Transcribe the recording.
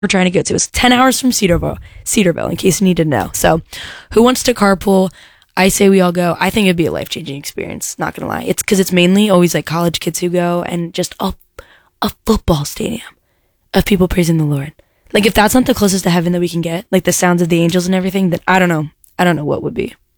we're trying to go to. It's 10 hours from Cedarville, in case you need to know. So who wants to carpool? I say we all go. I think it'd be a life-changing experience, not gonna lie. It's because it's mainly always like college kids who go, and just a football stadium of people praising the Lord. Like, if that's not the closest to heaven that we can get, like the sounds of the angels and everything, then I don't know what would be.